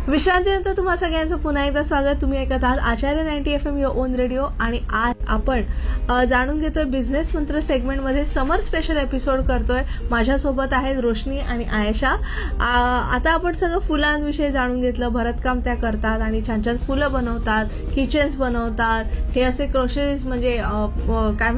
विश्रांतीनंतर तुम्हा सगळ्यांचं पुन्हा एकदा स्वागत. तुम्ही ऐकत आहात आचार्य 90 FM युअर ओन रेडिओ आणि आज आपण जाणून घेतोय बिझनेस मंत्र सेगमेंटमध्ये समर स्पेशल एपिसोड करतोय. माझ्यासोबत आहेत रोशनी आणि आयशा. आता आपण सगळं फुलांविषयी जाणून घेतलं. भरतकाम त्या करतात आणि छान छान फुलं बनवतात, किचन्स बनवतात. हे असे क्रोशेस म्हणजे काय